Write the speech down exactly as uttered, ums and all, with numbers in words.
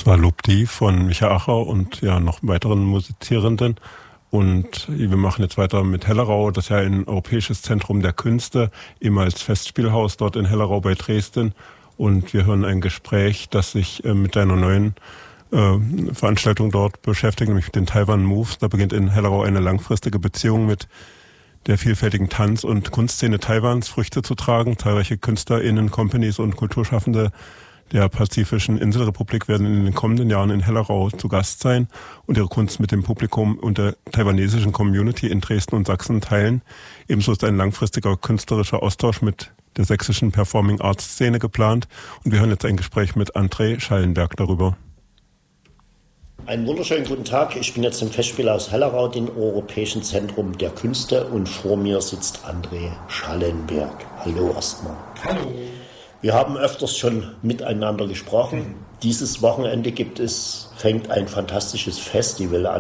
Das war Lobdi von Micha Acher und ja noch weiteren Musizierenden. Und wir machen jetzt weiter mit Hellerau. Das ist ja ein europäisches Zentrum der Künste, ehemals Festspielhaus dort in Hellerau bei Dresden. Und wir hören ein Gespräch, das sich äh, mit einer neuen äh, Veranstaltung dort beschäftigt, nämlich mit den Taiwan Moves. Da beginnt in Hellerau eine langfristige Beziehung mit der vielfältigen Tanz- und Kunstszene Taiwans Früchte zu tragen. Zahlreiche KünstlerInnen, Companies und Kulturschaffende der Pazifischen Inselrepublik werden in den kommenden Jahren in Hellerau zu Gast sein und ihre Kunst mit dem Publikum und der taiwanesischen Community in Dresden und Sachsen teilen. Ebenso ist ein langfristiger künstlerischer Austausch mit der sächsischen Performing Arts Szene geplant. Und wir hören jetzt ein Gespräch mit André Schallenberg darüber. Einen wunderschönen guten Tag. Ich bin jetzt im Festspielhaus Hellerau, dem Europäischen Zentrum der Künste, und vor mir sitzt André Schallenberg. Hallo erstmal. Hallo. Wir haben öfters schon miteinander gesprochen. Mhm. Dieses Wochenende gibt es, fängt ein fantastisches Festival an.